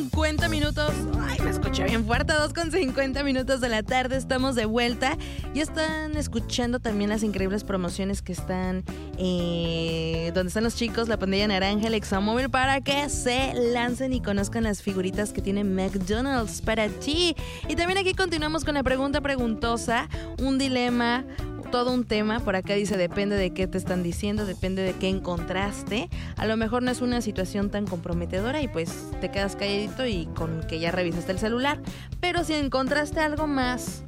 50 minutos. Ay, me escuché bien fuerte. 2:50 minutos de la tarde. Estamos de vuelta. Y están escuchando también las increíbles promociones que están donde están los chicos, la pandilla naranja, el Examóvil, para que se lancen y conozcan las figuritas que tiene McDonald's para ti. Y también aquí continuamos con la pregunta preguntosa. Un dilema, todo un tema. Por acá dice, depende de qué te están diciendo, depende de qué encontraste. A lo mejor no es una situación tan comprometedora y pues te quedas calladito y con que ya revisaste el celular. Pero si encontraste algo más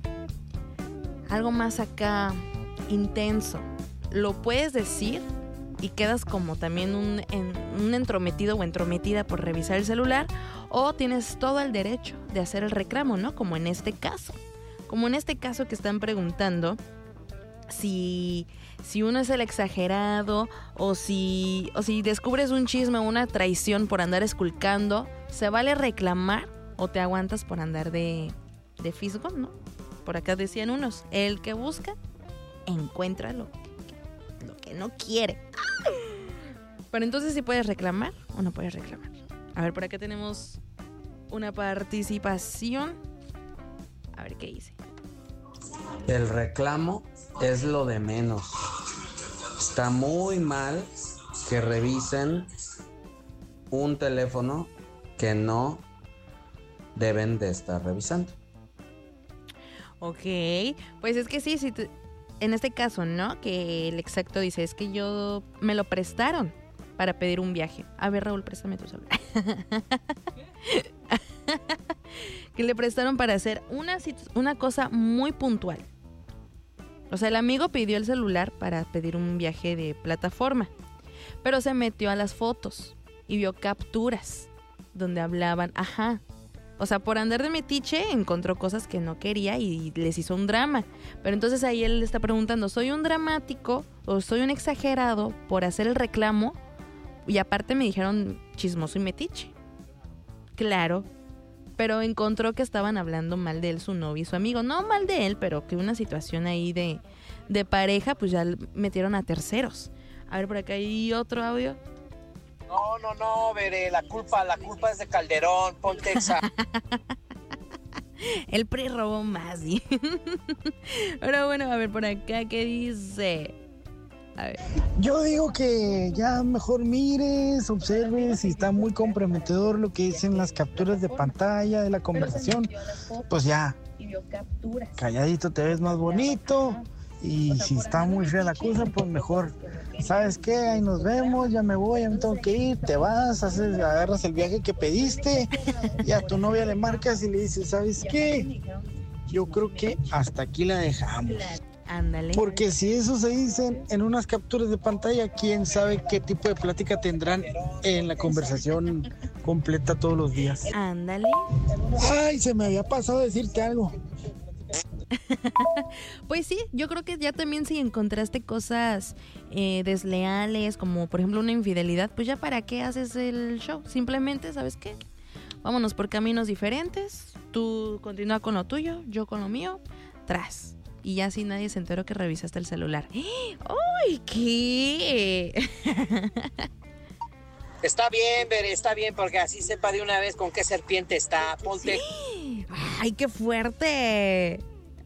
acá intenso, lo puedes decir y quedas como también un entrometido o entrometida por revisar el celular, o tienes todo el derecho de hacer el reclamo, ¿no? Como en este caso que están preguntando si uno es el exagerado o si descubres un chisme o una traición por andar esculcando, ¿se vale reclamar o te aguantas por andar de fisgón, no? Por acá decían unos, el que busca, encuentra lo que no quiere. Pero entonces, ¿sí puedes reclamar o no puedes reclamar? A ver, por acá tenemos una participación. A ver qué dice. El reclamo es lo de menos. Está muy mal que revisen un teléfono que no deben de estar revisando. Ok, pues es que sí, en este caso, ¿no? Que el exacto dice, es que me lo prestaron para pedir un viaje. A ver, Raúl, préstame tu celular. Que le prestaron para hacer una cosa muy puntual. O sea, el amigo pidió el celular para pedir un viaje de plataforma, pero se metió a las fotos y vio capturas donde hablaban, o sea, por andar de metiche encontró cosas que no quería y les hizo un drama. Pero entonces ahí él le está preguntando, ¿soy un dramático o soy un exagerado por hacer el reclamo? Y aparte me dijeron chismoso y metiche. Claro, pero encontró que estaban hablando mal de él, su novio y su amigo. No mal de él, pero que una situación ahí de pareja, pues ya metieron a terceros. A ver, por acá hay otro audio. No, Veré, la culpa es de Calderón, Pontexa. El PRI robó más, ¿sí? Pero bueno, a ver por acá, ¿qué dice? A ver. Yo digo que ya mejor mires, observes, si está muy comprometedor lo que dicen las capturas de pantalla de la conversación, pues ya, calladito te ves más bonito. Y si está muy fea la cosa, pues mejor, ¿sabes qué? Ahí nos vemos, ya me voy, ya me tengo que ir, te vas, agarras el viaje que pediste y a tu novia le marcas y le dices, ¿sabes qué? Yo creo que hasta aquí la dejamos. Ándale. Porque si eso se dicen en unas capturas de pantalla, quién sabe qué tipo de plática tendrán en la conversación completa todos los días. Ándale. Ay, se me había pasado decirte algo. Pues sí, yo creo que ya también si encontraste cosas desleales, como por ejemplo una infidelidad, pues ya para qué haces el show. Simplemente, ¿sabes qué? Vámonos por caminos diferentes. Tú continúa con lo tuyo, yo con lo mío. Tras. Y ya así nadie se enteró que revisaste el celular. ¡Ay, qué! Está bien, Veré, está bien, porque así sepa de una vez con qué serpiente está. Ponte. Sí. ¡Ay, qué fuerte!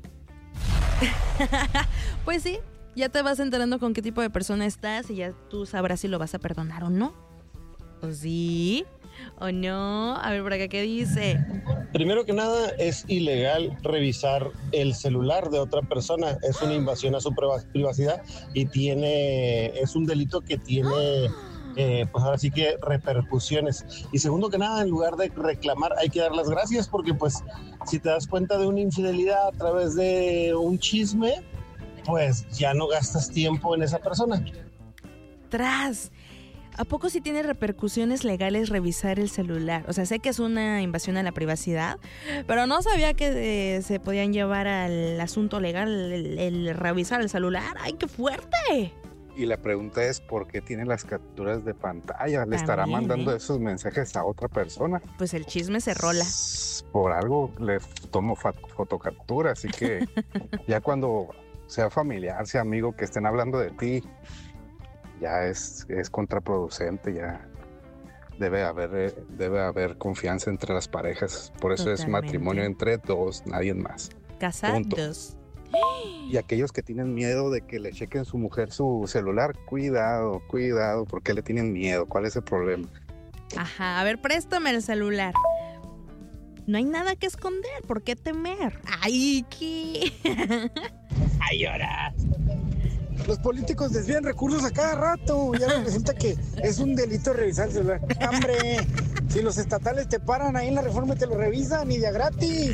Pues sí, ya te vas enterando con qué tipo de persona estás y ya tú sabrás si lo vas a perdonar o no. ¿O sí? ¿O no? A ver por acá, ¿qué dice? Primero que nada, es ilegal revisar el celular de otra persona. Es una invasión a su privacidad y es un delito que tiene, pues ahora sí que repercusiones. Y segundo que nada, en lugar de reclamar, hay que dar las gracias porque pues si te das cuenta de una infidelidad a través de un chisme, pues ya no gastas tiempo en esa persona. Tras. ¿A poco sí tiene repercusiones legales revisar el celular? O sea, sé que es una invasión a la privacidad, pero no sabía que se podían llevar al asunto legal el revisar el celular. ¡Ay, qué fuerte! Y la pregunta es, ¿por qué tiene las capturas de pantalla? ¿Le estará mandando esos mensajes a otra persona? Pues el chisme se rola. Por algo le tomo fotocaptura, así que ya cuando sea familiar, sea amigo, que estén hablando de ti, ya es contraproducente, ya debe haber confianza entre las parejas. Por eso es Totalmente. matrimonio entre dos, nadie más. Casados. Y aquellos que tienen miedo de que le chequen su mujer su celular, cuidado, ¿por qué le tienen miedo? ¿Cuál es el problema? Ajá, a ver, préstame el celular. No hay nada que esconder, ¿por qué temer? ¡Ay, qué! Ay, ahora. Los políticos desvían recursos a cada rato. Ya resulta que es un delito revisar el celular. ¡Hombre! Si los estatales te paran ahí en la Reforma y te lo revisan, y de a gratis.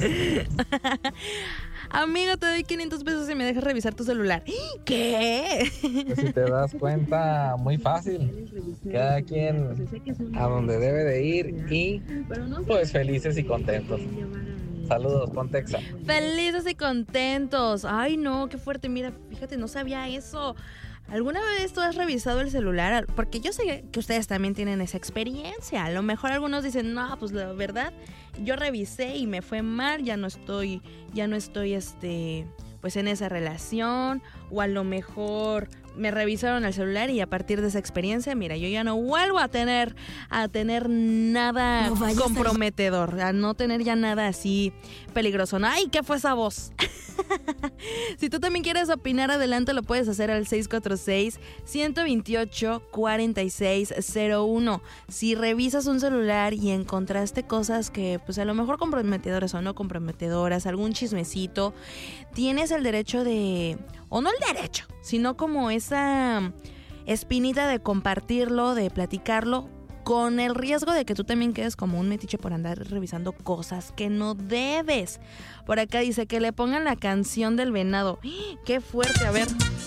Amigo, te doy 500 pesos y me dejas revisar tu celular. ¿Qué? Pues si te das cuenta, muy fácil. Cada quien a donde debe de ir y pues felices y contentos. Saludos, Pontexa. Felices y contentos. Ay, no, qué fuerte. Mira, fíjate, no sabía eso. ¿Alguna vez tú has revisado el celular? Porque yo sé que ustedes también tienen esa experiencia. A lo mejor algunos dicen, no, pues la verdad, yo revisé y me fue mal, ya no estoy, pues en esa relación. O a lo mejor me revisaron el celular y a partir de esa experiencia, mira, yo ya no vuelvo a tener nada comprometedor, a no tener ya nada así peligroso. ¡Ay, qué fue esa voz! Si tú también quieres opinar, adelante, lo puedes hacer al 646-128-4601. Si revisas un celular y encontraste cosas que pues a lo mejor comprometedoras o no comprometedoras, algún chismecito, tienes el derecho de, o no el derecho, sino como esa espinita de compartirlo, de platicarlo, con el riesgo de que tú también quedes como un metiche por andar revisando cosas que no debes. Por acá dice que le pongan la canción del venado. ¡Qué fuerte! A ver.